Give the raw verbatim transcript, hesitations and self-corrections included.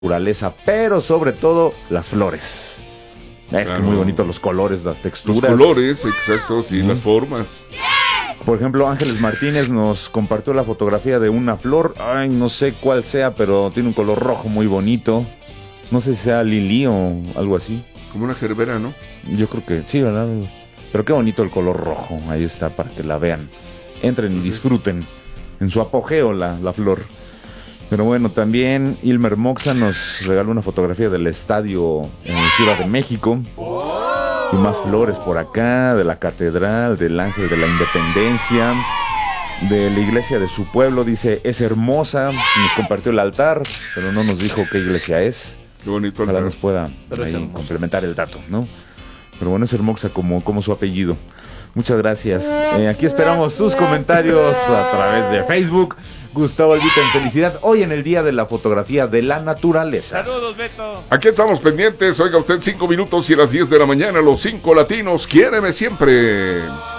naturaleza, pero sobre todo las flores. Es Claro. que muy bonitos los colores, las texturas. Los colores, exacto, y Mm. las formas. Por ejemplo, Ángeles Martínez nos compartió la fotografía de una flor. Ay, no sé cuál sea, pero tiene un color rojo muy bonito. No sé si sea lili o algo así. Como una gerbera, ¿no? Yo creo que sí, ¿verdad? Pero qué bonito el color rojo. Ahí está, para que la vean. Entren y disfruten. En su apogeo la, la flor. Pero bueno, también Ilmer Moxa nos regaló una fotografía del estadio en Ciudad de México. Y más flores por acá, de la catedral, del Ángel de la Independencia, de la iglesia de su pueblo. Dice, es hermosa. Nos compartió el altar, pero no nos dijo qué iglesia es. Qué bonito. Ojalá altar. nos pueda Pero es ahí hermosa. complementar el dato, ¿no? Pero bueno, es hermosa como, como su apellido. Muchas gracias. Eh, aquí esperamos sus comentarios a través de Facebook. Gustavo Albita en Felicidad, hoy en el Día de la Fotografía de la Naturaleza. Saludos, Beto. Aquí estamos pendientes. Oiga usted, cinco minutos y a las diez de la mañana, los cinco latinos. Quiéreme siempre.